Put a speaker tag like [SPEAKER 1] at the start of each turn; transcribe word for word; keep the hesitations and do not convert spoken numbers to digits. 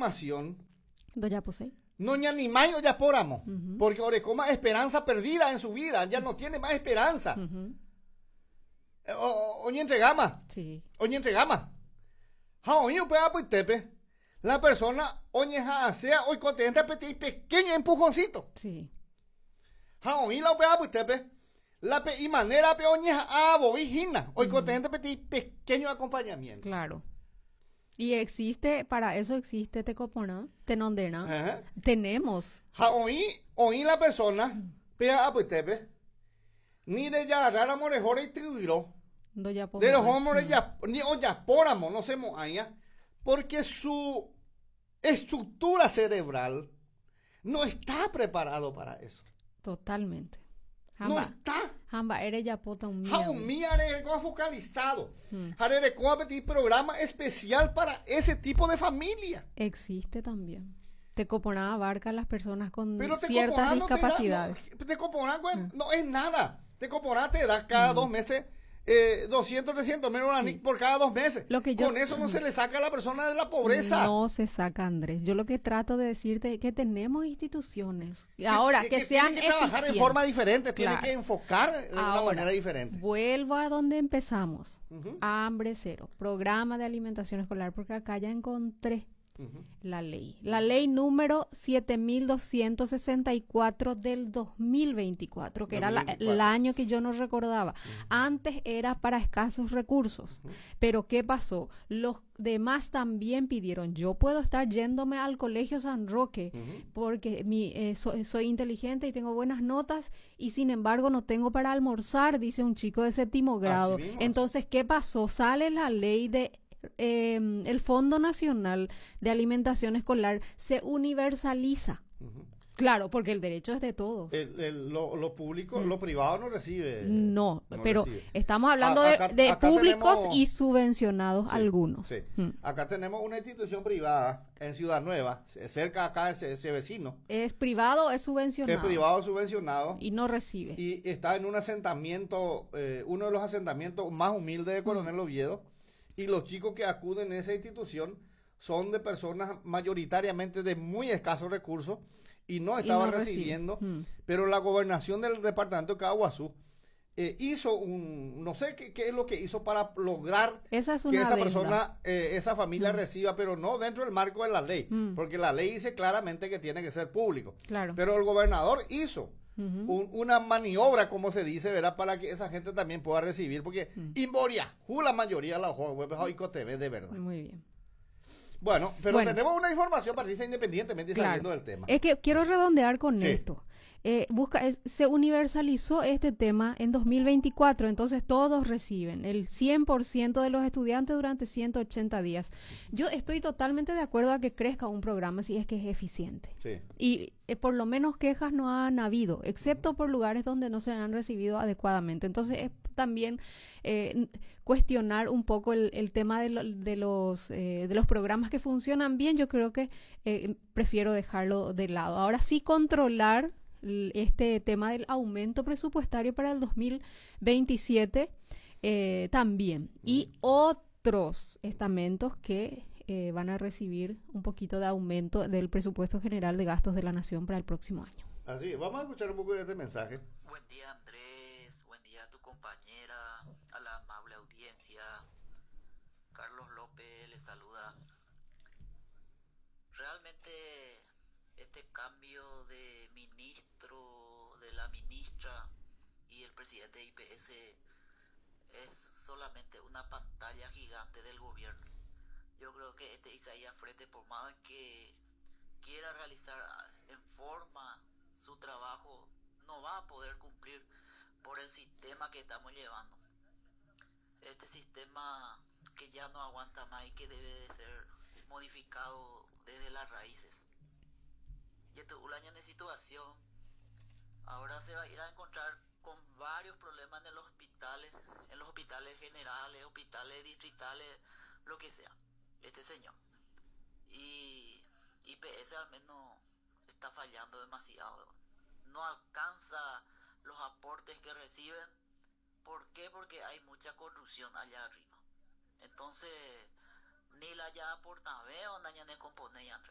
[SPEAKER 1] información.
[SPEAKER 2] Doña Posey.
[SPEAKER 1] No ña ni más ya poramos.
[SPEAKER 2] Ujú.
[SPEAKER 1] Porque Orecoma esperanza perdida en su vida. Ya no tiene más esperanza.
[SPEAKER 2] Ujú.
[SPEAKER 1] Oñe entregama.
[SPEAKER 2] Sí.
[SPEAKER 1] Oñe entregama. Ja, oñe upea puitepe. La persona, oñe ja, sea hoy contenta, petit pequeño empujoncito.
[SPEAKER 2] Sí.
[SPEAKER 1] Ja, oñe la upea puitepe. La pe y manera pe oñe ja, abogijina. Hoy contenta, petit pequeño acompañamiento.
[SPEAKER 2] Claro. Y existe, para eso existe Tecopona, Tenondena.
[SPEAKER 1] Ajá.
[SPEAKER 2] Tenemos.
[SPEAKER 1] Ja, oí, oí la persona, pea a puitepe. Ni de ya rara morejora y tribuiro.
[SPEAKER 2] Doña
[SPEAKER 1] De los
[SPEAKER 2] Posey.
[SPEAKER 1] hombres ya, ni o ya poramos, no se moaña. Porque su estructura cerebral no está preparado para eso.
[SPEAKER 2] Totalmente.
[SPEAKER 1] No
[SPEAKER 2] Jamba,
[SPEAKER 1] está.
[SPEAKER 2] jamba, eres ya pota un
[SPEAKER 1] Ja, un mía arecoa focalizado. Arecoa petit programa especial para ese tipo de familia.
[SPEAKER 2] Existe también. Tecopona abarca a las personas con
[SPEAKER 1] Pero te
[SPEAKER 2] ciertas
[SPEAKER 1] coporá no te da-
[SPEAKER 2] discapacidades.
[SPEAKER 1] no, te coporá, güey, no es nada. Te coporá te da cada dos meses eh, doscientos, trescientos mil guaraní por cada dos meses.
[SPEAKER 2] Lo que yo-
[SPEAKER 1] Con eso no se le saca a la persona de la pobreza.
[SPEAKER 2] No se saca, Andrés. Yo lo que trato de decirte es que tenemos instituciones. Y ahora, que,
[SPEAKER 1] que
[SPEAKER 2] sean
[SPEAKER 1] tiene que trabajar de
[SPEAKER 2] eficientes.
[SPEAKER 1] forma diferente, tiene
[SPEAKER 2] Claro.
[SPEAKER 1] que enfocar de una
[SPEAKER 2] Ahora,
[SPEAKER 1] manera diferente.
[SPEAKER 2] Vuelvo a donde empezamos.
[SPEAKER 1] Ujú.
[SPEAKER 2] Hambre cero. Programa de alimentación escolar, porque acá ya encontré
[SPEAKER 1] Ujú.
[SPEAKER 2] la ley. La ley número siete mil doscientos sesenta y cuatro del dos mil veinticuatro, que era la-
[SPEAKER 1] dos mil veinticuatro.
[SPEAKER 2] el año que yo no recordaba. Antes era para escasos recursos. Pero ¿qué pasó? Los demás también pidieron. Yo puedo estar yéndome al Colegio San Roque
[SPEAKER 1] Ujú.
[SPEAKER 2] porque mi, eh, so- soy inteligente y tengo buenas notas y sin embargo no tengo para almorzar, dice un chico de séptimo grado.
[SPEAKER 1] mismo es.
[SPEAKER 2] Entonces, ¿qué pasó? Sale la ley de eh, el Fondo Nacional de Alimentación Escolar, se universaliza.
[SPEAKER 1] Ujú.
[SPEAKER 2] Claro, porque el derecho es de todos.
[SPEAKER 1] El- el- lo, lo público, lo privado no recibe.
[SPEAKER 2] No,
[SPEAKER 1] no
[SPEAKER 2] pero
[SPEAKER 1] recibe.
[SPEAKER 2] estamos hablando
[SPEAKER 1] A-
[SPEAKER 2] de-
[SPEAKER 1] acá-
[SPEAKER 2] de,
[SPEAKER 1] acá
[SPEAKER 2] públicos
[SPEAKER 1] tenemos-
[SPEAKER 2] y subvencionados
[SPEAKER 1] Sí,
[SPEAKER 2] algunos.
[SPEAKER 1] sí.
[SPEAKER 2] Mm.
[SPEAKER 1] Acá tenemos una institución privada en Ciudad Nueva, c- cerca acá ese, ese vecino,
[SPEAKER 2] Es privado, es
[SPEAKER 1] que
[SPEAKER 2] subvencionado.
[SPEAKER 1] es privado subvencionado
[SPEAKER 2] Y no recibe.
[SPEAKER 1] y está en un asentamiento, eh, uno de los asentamientos más humildes de Coronel Oviedo, y los chicos que acuden a esa institución son de personas mayoritariamente de muy escasos recursos y no estaban
[SPEAKER 2] no recibe.
[SPEAKER 1] recibiendo,
[SPEAKER 2] Mm.
[SPEAKER 1] pero la gobernación del departamento de Caguazú eh, hizo un, no sé qué, qué es lo que hizo para lograr
[SPEAKER 2] Esa es
[SPEAKER 1] que
[SPEAKER 2] una
[SPEAKER 1] esa
[SPEAKER 2] adenda.
[SPEAKER 1] persona, eh, esa familia reciba, pero no dentro del marco de la ley,
[SPEAKER 2] Mm.
[SPEAKER 1] porque la ley dice claramente que tiene que ser público.
[SPEAKER 2] Claro.
[SPEAKER 1] Pero el gobernador hizo
[SPEAKER 2] Ujú.
[SPEAKER 1] un- una maniobra, como se dice, ¿verdad? Para que esa gente también pueda recibir, porque
[SPEAKER 2] Mm.
[SPEAKER 1] Imboria, la mayoría la web T V de verdad.
[SPEAKER 2] Muy bien.
[SPEAKER 1] Bueno, pero
[SPEAKER 2] Bueno.
[SPEAKER 1] tenemos una información para decirse independientemente
[SPEAKER 2] Claro.
[SPEAKER 1] saliendo del tema.
[SPEAKER 2] Es que quiero redondear con
[SPEAKER 1] Sí.
[SPEAKER 2] esto. Eh, busca, es- se universalizó este tema en dos mil veinticuatro, entonces todos reciben el cien por ciento de los estudiantes durante ciento ochenta días. Yo estoy totalmente de acuerdo a que crezca un programa si es que es eficiente.
[SPEAKER 1] Sí.
[SPEAKER 2] Y eh, por lo menos quejas no han habido, excepto por lugares donde no se han recibido adecuadamente. Entonces es también eh, n- cuestionar un poco el, el tema de, lo- de los, eh, de los programas que funcionan bien. Yo creo que eh, prefiero dejarlo de lado. Ahora sí controlar l- este tema del aumento presupuestario para el dos mil veintisiete eh, también. Y otros estamentos que eh, van a recibir un poquito de aumento del presupuesto general de gastos de la nación para el próximo año.
[SPEAKER 1] Así, es. Vamos a escuchar un poco de este mensaje.
[SPEAKER 3] Buen día Andrés, buen día a tu compañera, a la amable audiencia. Carlos López le saluda. Realmente este cambio de ministro, de la ministra y el presidente de I P S es solamente una pantalla gigante del gobierno. Yo creo que este Isaías Frete, por más que quiera realizar en forma su trabajo, no va a poder cumplir por el sistema que estamos llevando. Este sistema que ya no aguanta más y que debe de ser modificado desde las raíces. Y este un año de situación, ahora se va a ir a encontrar con varios problemas en los hospitales, en los hospitales generales, hospitales distritales, lo que sea, este señor. Y I P S al menos está fallando demasiado. No alcanza los aportes que reciben. ¿Por qué? Porque hay mucha corrupción allá arriba. Entonces, ni la ya aportan veo, ni la componen.